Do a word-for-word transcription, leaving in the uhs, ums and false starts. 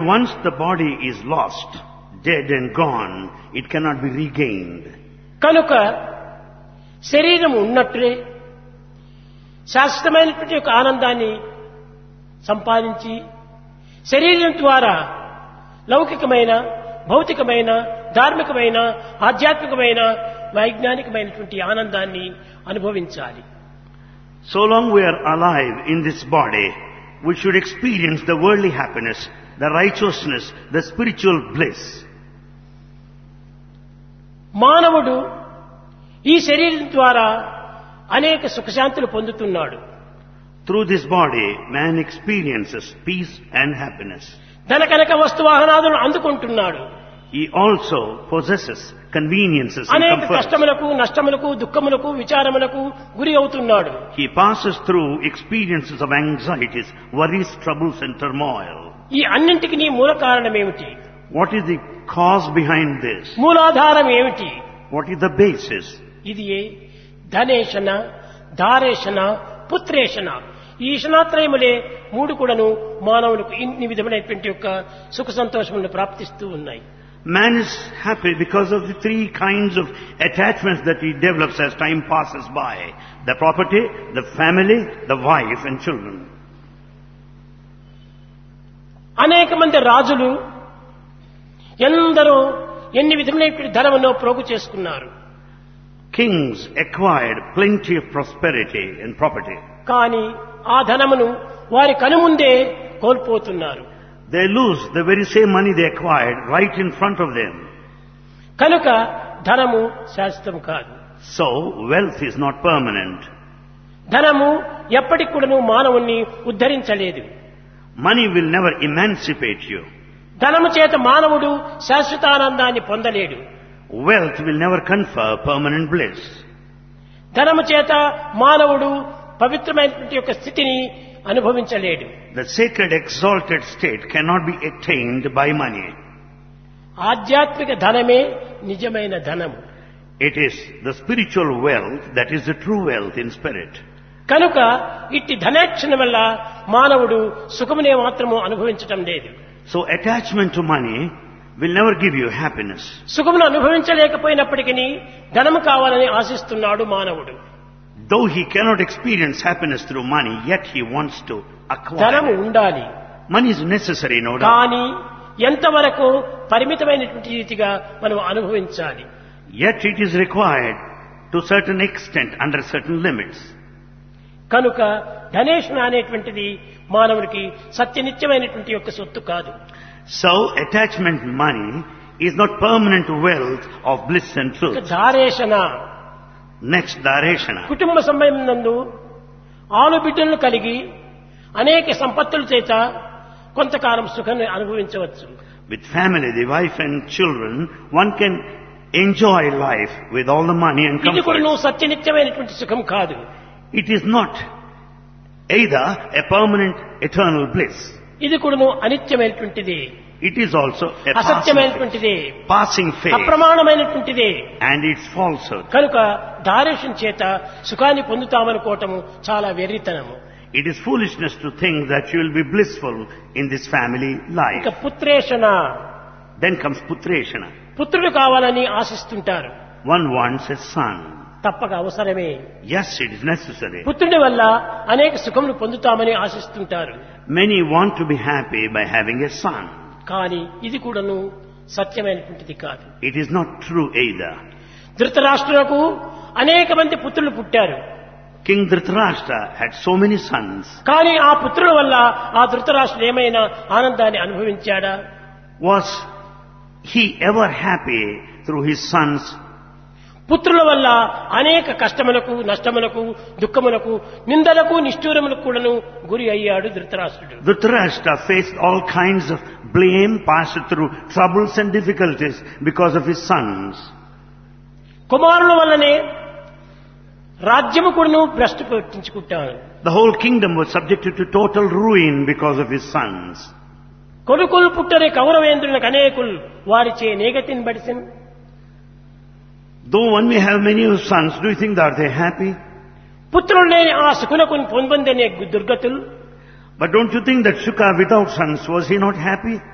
Once the body is lost, dead and gone, it cannot be regained. కనుక శరీరం ఉన్నట్లే శాశ్వతమైనటువంటి ఒక ఆనందాన్ని సంపాదించి శరీరం ద్వారా లౌకికమైన భౌతికమైన ధార్మికమైన ఆధ్యాత్మికమైన వైజ్ఞానికమైనటువంటి ఆనందాన్ని అనుభవించాలి. So long we are alive in this body, we should experience the worldly happiness, the righteousness, the spiritual bliss. మానవుడు ఈ శరీరం ద్వారా అనేక సుఖశాంతులు పొందుతున్నాడు. Through this body, man experiences peace and happiness. ధనకనక వస్తువాహనాదులను అందుకుంటున్నాడు. He also possesses conveniences and అనేక comforts. కష్టములకు నష్టములకు దుఃఖములకు విచారములకు గురి అవుతున్నాడు. He passes through experiences of anxieties, worries, troubles and turmoil. ఈ అన్నింటికి మూల కారణం ఏమిటి? What is the cause behind this? మూలాధారం ఏమిటి? What is the basis? ఇది ధనేషణ, ధారేషణ, పుత్రేషణ. ఈ ఈషణాత్రయములే మూడు కూడాను మానవులకు ఇన్ని విధమైనటువంటి యొక్క సుఖ సంతోషములను ప్రాప్తిస్తూ ఉన్నాయి. Man is happy because of the three kinds of attachments that he develops as time passes by. The property, the family, the wife and children. అనేక మంది రాజులు ఎందరో ఎన్ని విధమైనటువంటి ధనమును ప్రోగు చేసుకున్నారు. Kings acquired plenty of prosperity and property. కానీ ఆ ధనమును వారి కనుముందే కోల్పోతున్నారు. They lose the very same money they acquired right in front of them. కనుక ధనము శాశ్వతం కాదు. So wealth is not permanent. ధనము ఎప్పటికి కూడాను మానవుణ్ణి ఉద్ధరించలేదు. Money will never emancipate you. ధనము చేత మానవుడు శాశ్వతానందాన్ని పొందలేడు. Wealth will never confer permanent bliss. ధనము చేత మానవుడు పవిత్రమైనటువంటి యొక్క స్థితిని అనుభవించలేడు. The sacred exalted state cannot be attained by money. ఆధ్యాత్మిక ధనమే నిజమైన ధనము. It is the spiritual wealth that is the true wealth in spirit. కనుక ఇట్టి ధనేక్షణ వల్ల మానవుడు సుఖమునే మాత్రము అనుభవించటం లేదు. So attachment to money will never give you happiness. సుఖమును అనుభవించలేకపోయినప్పటికీ ధనము కావాలని ఆశిస్తున్నాడు మానవుడు. Though he cannot experience happiness through money, yet he wants to ధనము acquire it. ఉండాలి. Money is necessary, no doubt. కానీ ఎంతవరకు పరిమితమైనటువంటి రీతిగా మనం అనుభవించాలి. Yet it is required to certain extent, under certain limits. కనుక ధనేషణ అనేటువంటిది మానవుడికి సత్యనిత్యమైనటువంటి యొక్క సొత్తు కాదు. So attachment money is not permanent wealth of bliss and truth. ధారేషణ Next, Dhareshana. కుటుంబ సంబంధంలో ఆలు బిడ్డలను కలిగి అనేక సంపత్తుల చేత కొంతకాలం సుఖాన్ని అనుభవించవచ్చు. With family, the wife and children, one can enjoy life with all the money and ఇది కూడా comfort. నువ్వు సత్యనిత్యమైనటువంటి సుఖం కాదు. It is not either a permanent eternal bliss. ఇది కూడా నువ్వు అనిత్యమైనటువంటిది, It is also a passing, అసత్యమైనటువంటిది, passing phase. అప్రమాణమైనటువంటిది. And its falsehood. కనుక ధారేషణ చేత సుఖాన్ని పొందుతామనుకోవటము చాలా వెర్రితనము. It is foolishness to think that you will be blissful in this family life. ఇక పుత్రేషణ, Then comes Putreshana. పుత్రుడు కావాలని ఆశిస్తుంటారు. One wants a son. తప్పక అవసరమే. Yes, it is necessary. పుత్రుడి వల్ల అనేక సుఖములు పొందుతామని ఆశిస్తుంటారు. Many want to be happy by having a son. కానీ ఇది కూడాను సత్యమైనటువంటిది కాదు. It is not true either. ధృతరాష్ట్రులకు అనేక మంది పుత్రులు పుట్టారు. King Dhritarashtra had so many sons. కానీ ఆ పుత్రుల వల్ల ఆ ధృతరాష్ట్రుడు ఏమైనా ఆనందాన్ని అనుభవించాడా? Was he ever happy through his sons? పుత్రుల వల్ల అనేక కష్టములకు నష్టములకు దుఃఖములకు నిందలకు నిష్ఠూరములకు కూడాను గురి అయ్యాడు ధృతరాష్ట్రుడు. Dhritarashtra faced all kinds of blame, passed through troubles and difficulties because of his sons. కుమారుల వల్లనే రాజ్యము కూడాను భ్రష్టు పట్టించుకుంటారు. The whole kingdom was subjected to total ruin because of his sons. కొడుకులు పుట్టరే కౌరవేంద్రులకు అనేకులు వారిచే నేగతిని బడిసెన్. Though one may have many sons, do you think that they are happy? పుత్రులు లేని ఆ సుకునకుని పొందనే దుర్గతులు. But don't you think that Shuka without sons, was he not happy?